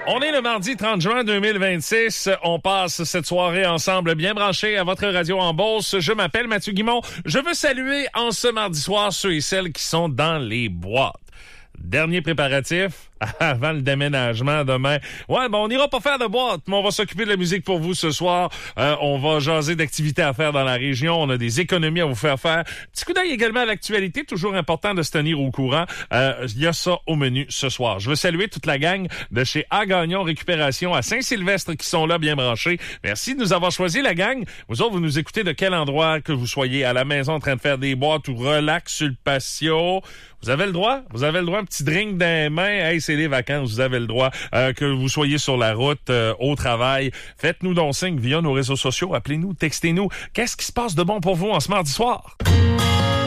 On est le mardi 30 juin 2026. On passe cette soirée ensemble bien branchés à votre radio en Beauce. Je m'appelle Mathieu Guimond. Je veux saluer en ce mardi soir ceux et celles qui sont dans les boîtes. Dernier préparatif avant le déménagement demain. Ouais, on n'ira pas faire de boîte, mais on va s'occuper de la musique pour vous ce soir. On va jaser d'activités à faire dans la région. On a des économies à vous faire faire. Petit coup d'œil également à l'actualité. Toujours important de se tenir au courant. Il y a ça au menu ce soir. Je veux saluer toute la gang de chez A Gagnon Récupération à Saint-Sylvestre qui sont là bien branchés. Merci de nous avoir choisi, la gang. Vous autres, vous nous écoutez de quel endroit, que vous soyez à la maison en train de faire des boîtes ou relax sur le patio. Vous avez le droit. Vous avez le droit. Un petit drink dans les mains. Hey, c'est les vacances. Vous avez le droit. Que vous soyez sur la route, au travail. Faites-nous donc signe via nos réseaux sociaux. Appelez-nous, textez-nous. Qu'est-ce qui se passe de bon pour vous en ce mardi soir?